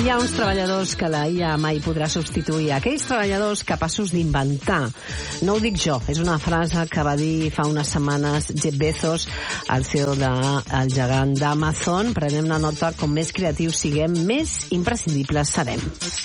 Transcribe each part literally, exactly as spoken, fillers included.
Hi ha uns treballadors que la I A mai podrà substituir, aquells treballadors capaços d'inventar. No ho dic jo, és una frase que va dir fa unes setmanes Jeff Bezos, el C E O del gegant d'Amazon. Prenem una nota: com més creatius siguem, més imprescindibles serem.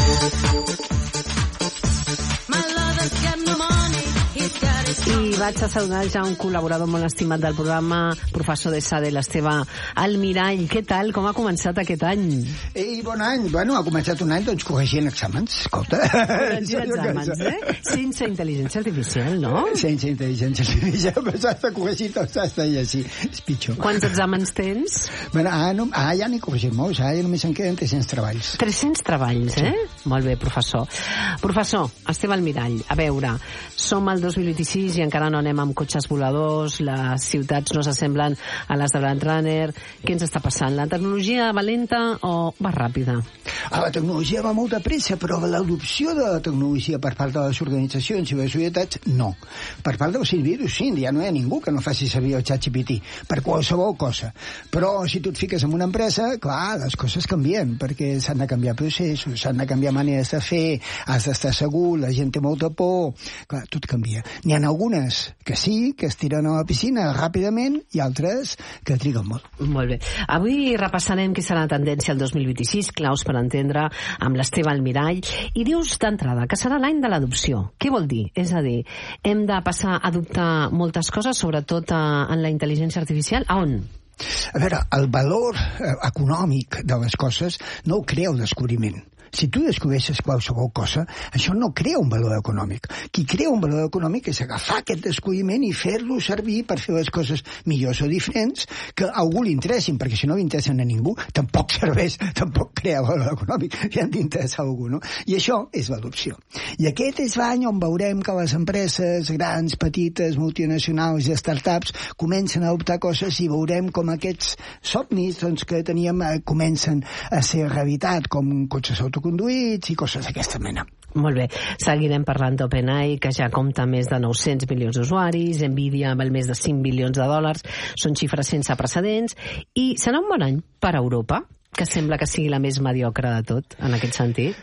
I vaig a saludar ja un col·laborador molt estimat del programa, professor de SADE, l'Esteve Almirall. Què tal? Com ha començat aquest any? Ei, bon any. Bueno, ha començat un any, doncs, corregint exàmens. Escolta. Corregint exàmens, eh? Sense intel·ligència artificial, no? Sense intel·ligència artificial, però s'has de corregir tot, s'has de llegir. És pitjor. Quants exàmens tens? Bueno, ah, no, ah ja n'he corregit molts, ah, ja només en queden tres-cents treballs. tres-cents treballs, eh? Sí. Molt bé, professor. Professor, Esteve Almirall, a veure, som al dos mil vint-i-sis i encara no anem amb cotxes voladors, les ciutats no s'assemblen a les de Blade Runner. Què ens està passant? La tecnologia va lenta o va ràpida? Ah, la tecnologia va molt de pressa, però l'adopció de la tecnologia per part de les organitzacions i les societats, no. Per part dels individus, sí, ja no hi ha ningú que no faci servir el ChatGPT per qualsevol cosa. Però si tu et fiques en una empresa, clar, les coses canvien, perquè s'han de canviar processos, s'han de canviar maneres de fer, has d'estar segur, la gent té molta por, clar, tot canvia. N'hi ha algunes que sí, que es tiren a la piscina ràpidament, i altres que triguen molt. Molt bé. Avui repassarem què serà la tendència al dos mil vint-i-sis, claus per entendre, amb l'Esteve Almirall. I dius d'entrada que serà l'any de l'adopció. Què vol dir? És a dir, hem de passar a adoptar moltes coses, sobretot en la intel·ligència artificial. A on? A veure, el valor eh, econòmic de les coses no ho crea el descobriment. Si tu descobreixes qualsevol cosa, això no crea un valor econòmic. Qui crea un valor econòmic és agafar aquest descobriment i fer-lo servir per fer les coses millors o diferents que a algú li interessin, perquè si no li interessen a ningú, tampoc serveix, tampoc crea valor econòmic, i han d'interessar a algú, no? I això és l'adopció. I aquest és l'any on veurem que les empreses grans, petites, multinacionals i startups comencen a adoptar coses i veurem com aquests somnis doncs, que teníem eh, comencen a ser realitat, com cotxes automàtics conduïts i coses d'aquesta mena. Molt bé. Seguirem parlant d'OpenAI, que ja compta més de nou-cents milions d'usuaris, Nvidia amb el més de cinc bilions de dòlars, són xifres sense precedents, i serà un bon any per a Europa, que sembla que sigui la més mediocre de tot, en aquest sentit.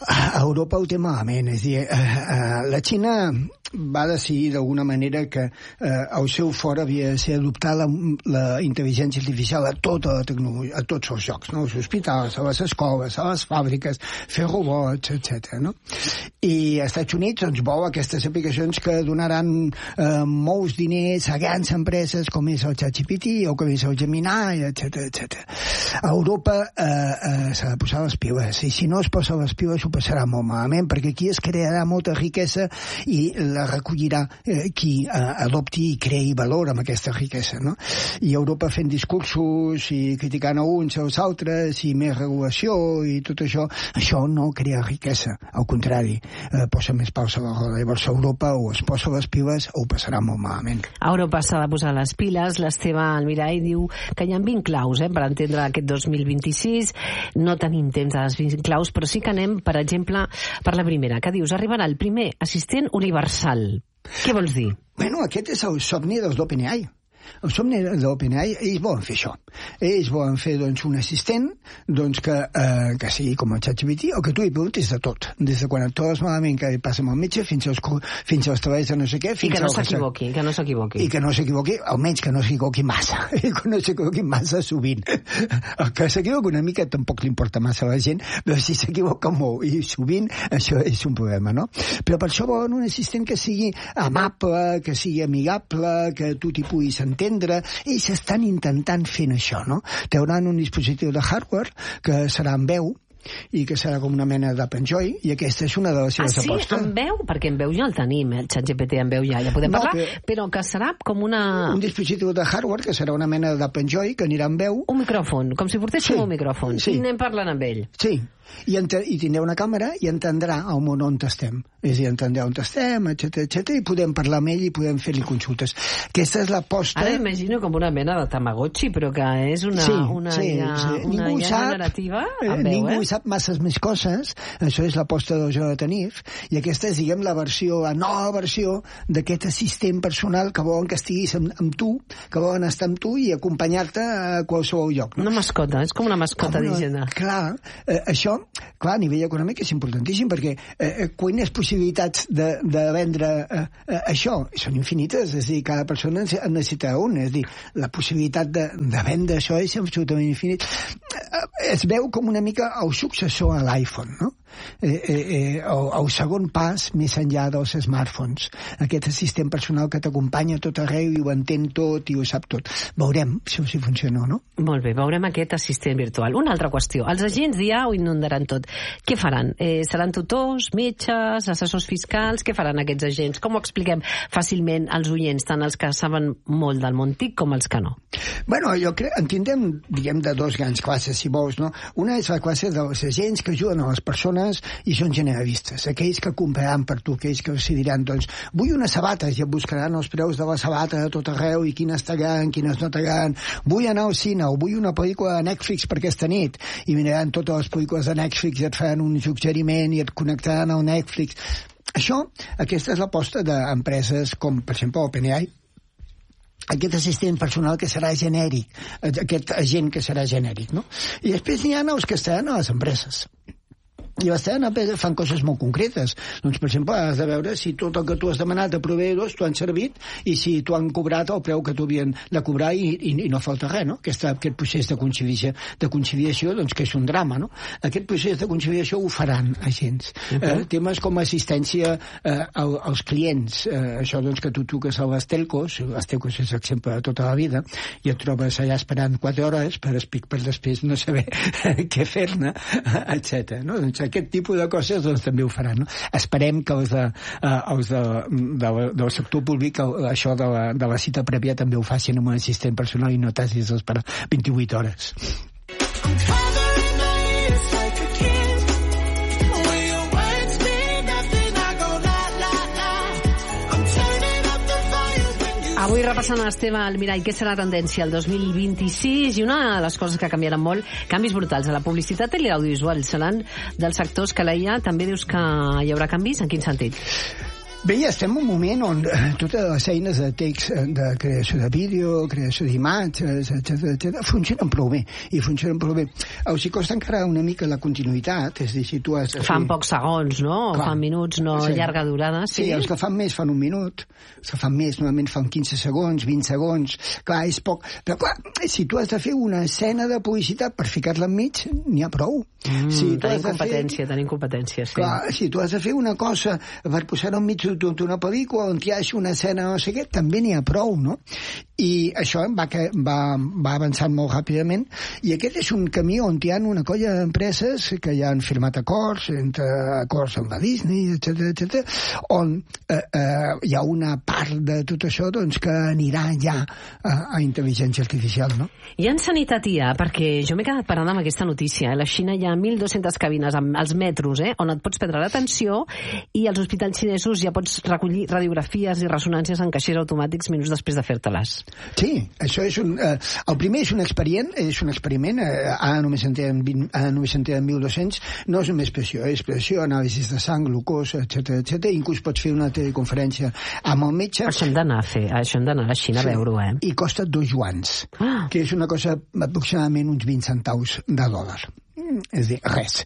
A Europa ho té malament, és a dir, eh, eh, la Xina va decidir d'alguna manera que eh, el seu fort havia de ser adoptar la, la intel·ligència artificial a tota la tecnologia, a tots els llocs, no? Als hospitals, a les escoles, a les fàbriques, fer robots, etcètera. No? I als Estats Units doncs, vol aquestes aplicacions que donaran eh, molts diners a grans empreses com és el ChatGPT o com és el Gemini, etcètera, etcètera. A Europa eh, eh, s'ha de posar les piles, i si no es posa les piles ho passarà molt malament, perquè aquí es crearà molta riquesa i la recollirà eh, qui eh, adopti i creï valor amb aquesta riquesa, no? I Europa fent discursos i criticant a uns als altres i més regulació i tot això, això no crea riquesa, al contrari, eh, posa més pals a la roda. Llavors Europa o es posa les piles o ho passarà molt malament. A Europa s'ha de posar les piles. L'Esteve Almirall diu que hi ha vint claus eh, per entendre aquest dos mil vint-i-sis. No tenim temps de les vint claus, però sí que anem, per exemple, per la primera, que dius, arribarà el primer assistent universal. Què vols dir? Bueno, aquest és el somni dels d'OpenAI. El somni de l'OpenAI, ells volen fer això. Ells volen fer doncs, un assistent doncs, que, eh, que sigui com el ChatGPT o que tu hi preguntis de tot. Des de quan et trobes malament que passa amb el metge fins als, fins als treballs de no sé què. I que no s'equivoqui, que no s'equivoqui. I que no s'equivoqui, almenys que no s'equivoqui massa. I que no s'equivoqui massa sovint. El que s'equivoqui una mica tampoc li importa massa a la gent, però si s'equivoca molt i sovint, això és un problema, no? Però per això volen un assistent que sigui amable, que sigui amigable, que tu t'hi puguis entendre. Ells estan intentant fent això, no? Teuran un dispositiu de hardware que serà en veu i que serà com una mena d'OpenJoy, i aquesta és una de les seves ah, sí? apostes. En veu? Perquè en veu ja el tenim, eh? El ChatGPT en veu ja, ja podem no, parlar, però, però que serà com una... Un dispositiu de hardware que serà una mena d'OpenJoy que anirà en veu. Un micròfon, com si portéssim sí, un micròfon, sí. I anem parlant amb ell. Sí, i, ente, i tindrà una càmera i entendrà el món on estem. És a dir, entendrà on estem, etcètera, etcètera, i podem parlar amb ell i podem fer-li consultes. Aquesta és l'aposta... Ara imagino com una mena de Tamagotchi, però que és una, sí, una, sí, ja, sí. una Ningú ja sap, generativa eh, amb veu, ningú eh? sap masses més coses. Això és l'aposta del Jonathan Ive, i aquesta és, diguem, la versió, la nova versió d'aquest assistent personal que volen que estiguis amb, amb tu, que volen estar amb tu i acompanyar-te a qualsevol lloc. No? Una mascota, és com una mascota, Disney. Clar, eh, això clar, a nivell econòmic és importantíssim, perquè eh, quines possibilitats de, de vendre eh, eh, això? Són infinites, és a dir, cada persona en necessita un, és a dir, la possibilitat de, de vendre això és absolutament infinit. Eh, es veu com una mica el successor a l'iPhone, no? Eh, eh, eh, el, el segon pas més enllà dels smartphones, aquest assistent personal que t'acompanya a tot arreu i ho entén tot i ho sap tot. Veurem si, si funciona o no. Molt bé, veurem aquest assistent virtual. Una altra qüestió, els agents d'I A ho inundaran tot. Què faran? Eh, seran tutors, metges, assessors fiscals? Què faran aquests agents? Com ho expliquem fàcilment als oients, tant els que saben molt del món TIC com els que no? Bueno, jo crec, en tindrem, diguem, de dos grans classes, si vols, no? Una és la classe dels agents que ajuden a les persones i són generalistes, aquells que compraran per tu, aquells que els diran, doncs, vull unes sabates i et buscaran els preus de la sabata a tot arreu i quines t'agraden, quines no t'agraden, vull anar al cine o vull una pel·lícula de Netflix per aquesta nit i miraran totes les pel·lícules de Netflix i et faran un suggeriment i et connectaran al Netflix. Això, aquesta és l'aposta d'empreses com, per exemple, OpenAI, aquest assistent personal que serà genèric, aquest agent que serà genèric, no? I després n'hi ha els que estaran a les empreses. I les empreses fan coses molt concretes. Doncs, per exemple, has de veure si tot el que tu has demanat a proveïdors t'ho han servit i si t'ho han cobrat el preu que t'ho havien de cobrar i, i, i no falta res, no? Aquest, aquest procés de conciliació, de conciliació, doncs, que és un drama, no? Aquest procés de conciliació ho faran agents. Uh-huh. Eh, temes com assistència eh, als clients, eh, això, doncs, que tu truques a les telcos, les telcos és exemple de tota la vida, i et trobes allà esperant quatre hores per, per després no saber què fer-ne, etcètera. No? Doncs aquest tipus de coses doncs, també ho faran. No? Esperem que els, de, uh, els de, de, del sector públic això de la, de la cita prèvia també ho facin amb un assistent personal i no t'hagis d'esperar vint-i-vuit hores. Avui repassant, Esteve Almirall, què serà tendència el dos mil vint-i-sis, i una de les coses que canviaran molt, canvis brutals a la publicitat i l'audiovisual, seran dels sectors que la I A també dius que hi haurà canvis? En quin sentit? Bé, ja estem en un moment on totes les eines de text, de creació de vídeo, creació d'imatges, etcètera, etcètera, funcionen prou bé, i funcionen prou bé. Els hi costa encara una mica la continuïtat, és a dir, si tu has de fer... Fan pocs segons, no? Clar. Fan minuts, no sí. Llarga durada. Sí? Sí, els que fan més fan un minut, els que fan més normalment fan quinze segons, vint segons, clar, és poc. Però clar, si tu has de fer una escena de publicitat per ficar-la enmig, n'hi ha prou. Mm, si tenim competència, fer... tenim competència, sí. Clar, si tu has de fer una cosa per posar-ho enmig d'una pel·lícula on hi hagi una escena no sé què, també n'hi ha prou, no? I això va, va, va avançant molt ràpidament, i aquest és un camí on hi ha una colla d'empreses que ja han firmat acords, entre acords amb la Disney, etcètera, etcètera, on eh, eh, hi ha una part de tot això doncs, que anirà ja a, a intel·ligència artificial, no? I en sanitat I A, perquè jo m'he quedat parant amb aquesta notícia, a la Xina hi ha mil dues-centes cabines als metros, eh, on et pots prendre l'atenció, i als hospitals xinesos ja pots recollir radiografies i ressonàncies en caixers automàtics minuts després de fer-te-les. Sí, això és un... Eh, el primer és un experiment, és un experiment, eh, ara només en tenen mil dos-cents, no és només pressió, és pressió, anàlisis de sang, glucosa, etcètera, etcètera, inclús pots fer una teleconferència amb el metge. Això hem d'anar a fer, això hem d'anar a la Xina sí, a veure-ho, eh? I costa dos yuans, ah. que és una cosa aproximadament uns vint centaus de dòlar. És a dir, res.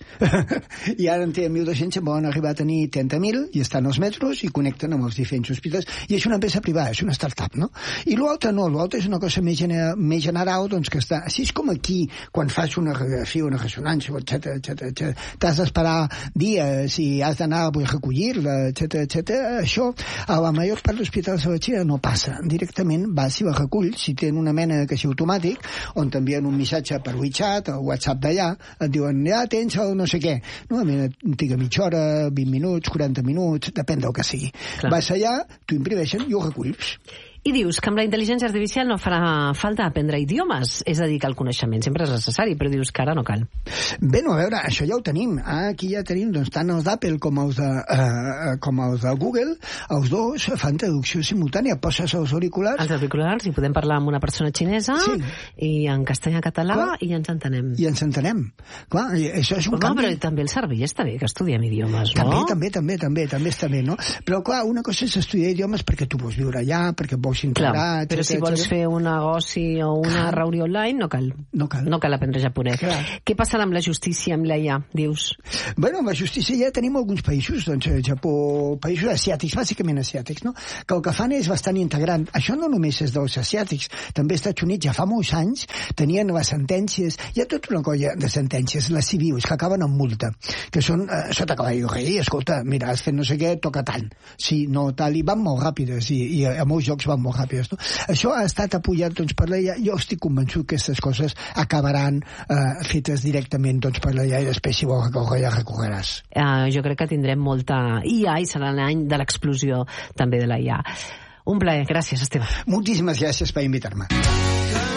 I ara en tenen mil dos-cents, volen arribar a tenir trenta mil i estan als metros i connecten amb els diferents hospitals, i és una empresa privada, és una startup, no? I l'altre no, l'altre és una cosa més, gener més general, doncs que està... Així és com aquí, quan fas una radiografia, una ressonància, etcètera, etcètera, etcètera, t'has d'esperar dies i has d'anar a recollir-la, etcètera, etcètera. Això, a la major part d'hospitals de la Xina no passa. Directament vas i la reculls, si tenen una mena de caixer automàtic, on t'envien un missatge per WeChat o WhatsApp d'allà, et diuen, ja tens el no sé què. Normalment triga mitja hora, vint minuts, quaranta minuts, depèn del que sigui. Clar. Vas allà, t'ho imprimeixen i ho reculls. I dius que amb la intel·ligència artificial no farà falta aprendre idiomes, és a dir, que el coneixement sempre és necessari, però dius que ara no cal. Bé, no, a veure, això ja ho tenim. Aquí ja tenim, doncs, tant els d'Apple com els de, uh, com els de Google, els dos fan traducció simultània, poses els auriculars... Els auriculars, i podem parlar amb una persona xinesa, sí. I en castellà-català, clar, i ens entenem. I ens entenem. Clar, això és un però, canvi... Però també el cervell està bé que estudiem idiomes, no? També, també, també, també, també està bé, no? Però, clar, una cosa és estudiar idiomes perquè tu vols viure allà, perquè vols correus integrats... Clar, però si vols fer un negoci o una ah. reunió online, no cal. No cal. No cal aprendre japonès. Clar. Què passarà amb la justícia, amb la I A, dius? Bueno, amb la justícia ja tenim alguns països, doncs, Japó, països asiàtics, bàsicament asiàtics, no? Que el que fan és bastant integrant. Això no només és dels asiàtics, també als Estats Units ja fa molts anys tenien les sentències, hi ha tota una colla de sentències, les civils, que acaben amb multa, que són eh, sota cavall rei, escolta, mira, has fet no sé què, toca tant. Sí, no, tal, i van molt ràpides, i, i a molts jocs van molt ràpides. No? Això ha estat apoyat doncs, per la I A. Jo estic convençut que aquestes coses acabaran eh, fetes directament doncs, per la I A, i després, si vols recórrer, ja recorreràs. Uh, jo crec que tindrem molta I A i serà l'any de l'explosió també de la I A. Un plaer. Gràcies, Esteve. Moltíssimes gràcies per invitar-me.